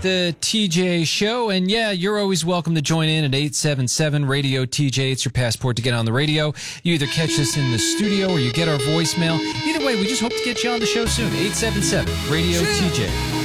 the TJ Show. And yeah, you're always welcome to join in at 877 Radio TJ. It's your passport to get on the radio. You either catch us in the studio or you get our voicemail. Either way, we just hope to get you on the show soon. 877 Radio TJ.